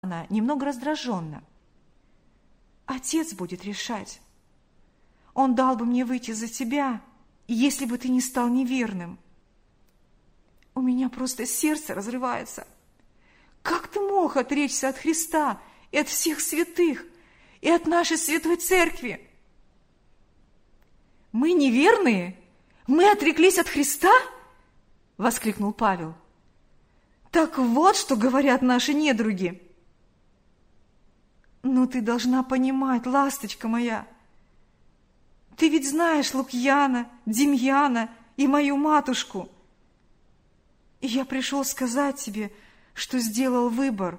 она немного раздраженно. Отец будет решать. Он дал бы мне выйти за тебя, если бы ты не стал неверным. У меня просто сердце разрывается. Как ты мог отречься от Христа и от всех святых, и от нашей святой церкви? Мы неверные? Мы отреклись от Христа? Воскликнул Павел. Так вот, что говорят наши недруги. Но ты должна понимать, ласточка моя, ты ведь знаешь Лукьяна, Демьяна и мою матушку. И я пришел сказать тебе, что сделал выбор.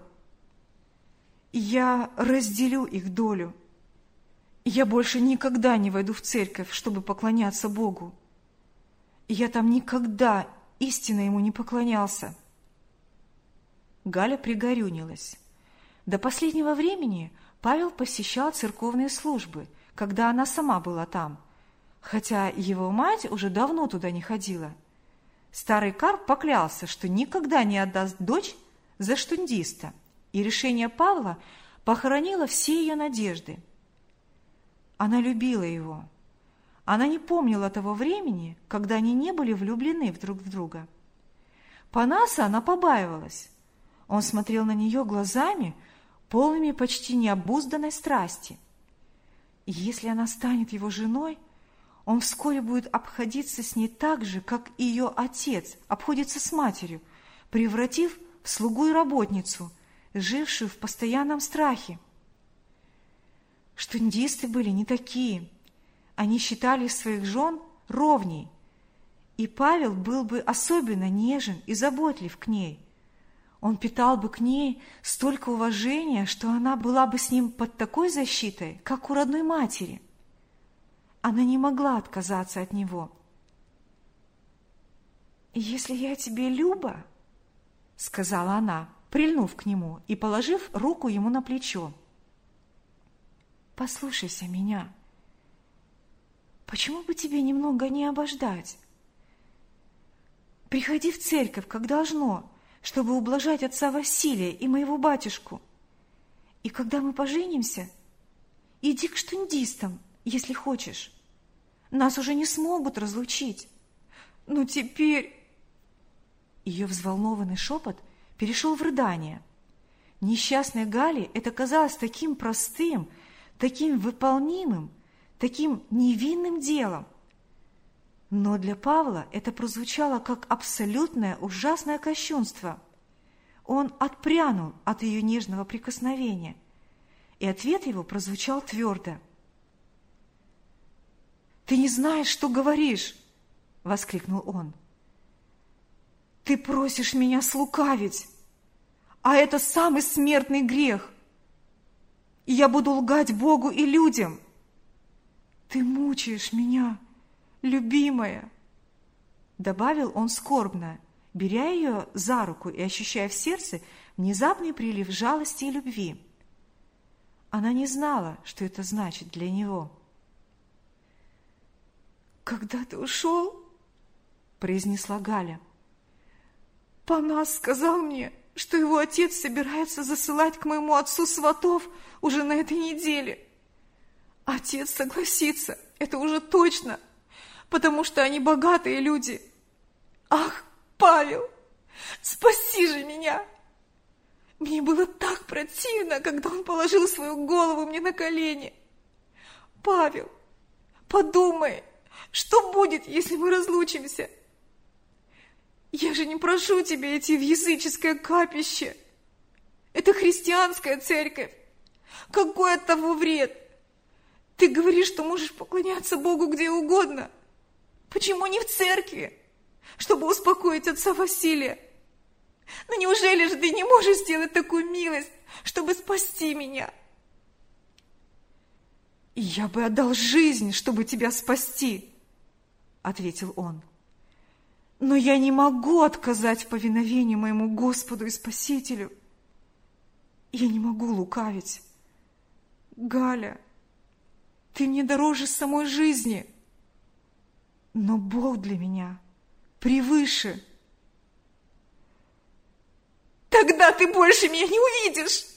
Я разделю их долю. Я больше никогда не войду в церковь, чтобы поклоняться Богу. Я там никогда истинно Ему не поклонялся. Галя пригорюнилась. До последнего времени Павел посещал церковные службы, когда она сама была там, хотя его мать уже давно туда не ходила. Старый Карп поклялся, что никогда не отдаст дочь за штундиста, и решение Павла похоронило все ее надежды. Она любила его. Она не помнила того времени, когда они не были влюблены друг в друга. Панаса она побаивалась. Он смотрел на нее глазами, полными почти необузданной страсти. И если она станет его женой, он вскоре будет обходиться с ней так же, как и ее отец обходится с матерью, превратив в слугу и работницу, жившую в постоянном страхе. Штундисты были не такие. Они считали своих жен ровней, и Павел был бы особенно нежен и заботлив к ней. Он питал бы к ней столько уважения, что она была бы с ним под такой защитой, как у родной матери. Она не могла отказаться от него. «Если я тебе люба, — сказала она, прильнув к нему и положив руку ему на плечо, — послушайся меня. Почему бы тебе немного не обождать? Приходи в церковь, как должно, чтобы ублажать отца Василия и моего батюшку. И когда мы поженимся, иди к штундистам, если хочешь. Нас уже не смогут разлучить. Ну теперь...» Ее взволнованный шепот перешел в рыдание. Несчастной Гале это казалось таким простым, таким выполнимым, таким невинным делом. Но для Павла это прозвучало как абсолютное ужасное кощунство. Он отпрянул от ее нежного прикосновения, и ответ его прозвучал твердо. «Ты не знаешь, что говоришь!» — воскликнул он. «Ты просишь меня слукавить, а это самый смертный грех. И я буду лгать Богу и людям. Ты мучаешь меня, любимая!» Добавил он скорбно, беря ее за руку и ощущая в сердце внезапный прилив жалости и любви. Она не знала, что это значит для него. «Когда ты ушел, — произнесла Галя, — Панас сказал мне, что его отец собирается засылать к моему отцу сватов уже на этой неделе. Отец согласится, это уже точно, потому что они богатые люди. Ах, Павел, спаси же меня! Мне было так противно, когда он положил свою голову мне на колени. Павел, подумай, что будет, если мы разлучимся? Я же не прошу тебя идти в языческое капище. Это христианская церковь. Какой от того вред? Ты говоришь, что можешь поклоняться Богу где угодно. Почему не в церкви, чтобы успокоить отца Василия? Но неужели же ты не можешь сделать такую милость, чтобы спасти меня? «Я бы отдал жизнь, чтобы тебя спасти», — ответил он. «Но я не могу отказать в повиновении моему Господу и Спасителю. Я не могу лукавить. Галя, ты мне дороже самой жизни, но Бог для меня превыше». «Тогда ты больше меня не увидишь!»